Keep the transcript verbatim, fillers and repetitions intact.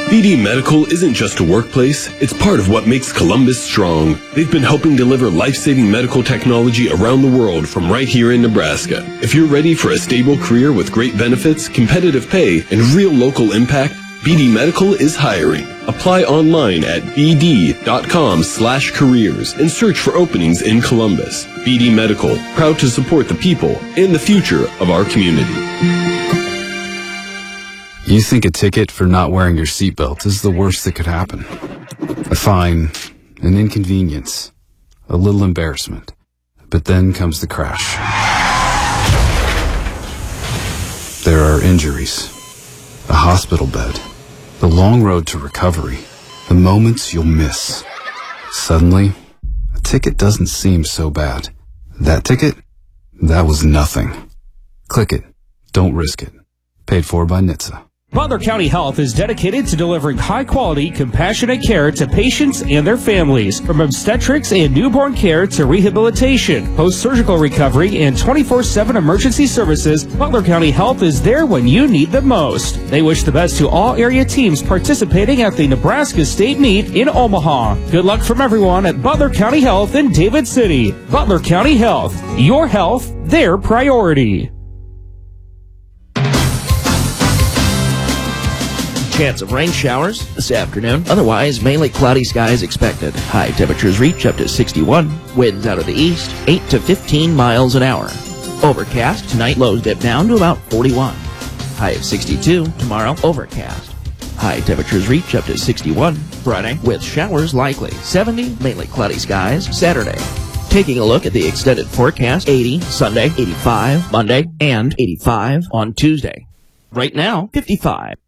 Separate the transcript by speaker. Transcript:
Speaker 1: B D Medical isn't just a workplace, it's part of what makes Columbus strong. They've been helping deliver life-saving medical technology around the world from right here in Nebraska. If you're ready for a stable career with great benefits, competitive pay, and real local impact, B D Medical is hiring. Apply online at bd.com slash careers and search for openings in Columbus. B D Medical, proud to support the people and the future of our community.
Speaker 2: You think a ticket for not wearing your seatbelt is the worst that could happen. A fine, an inconvenience, a little embarrassment. But then comes the crash. There are injuries, a hospital bed, the long road to recovery, the moments you'll miss. Suddenly, a ticket doesn't seem so bad. That ticket? That was nothing. Click it. Don't risk it. Paid for by N H T S A.
Speaker 3: Butler County Health is dedicated to delivering high-quality, compassionate care to patients and their families, from obstetrics and newborn care to rehabilitation, post-surgical recovery, and twenty-four seven emergency services. Butler County Health is there when you need them most. They wish the best to all area teams participating at the Nebraska State Meet in Omaha. Good luck from everyone at Butler County Health in David City. Butler County Health, your health, their priority.
Speaker 4: Chance of rain showers this afternoon. Otherwise, mainly cloudy skies expected. High temperatures reach up to sixty-one. Winds out of the east, eight to fifteen miles an hour. Overcast tonight, lows dip down to about forty-one. High of sixty-two. Tomorrow, overcast. High temperatures reach up to sixty-one. Friday, with showers likely. seventy, mainly cloudy skies. Saturday. Taking a look at the extended forecast, eighty Sunday, eighty-five Monday, and eighty-five on Tuesday. Right now, fifty-five.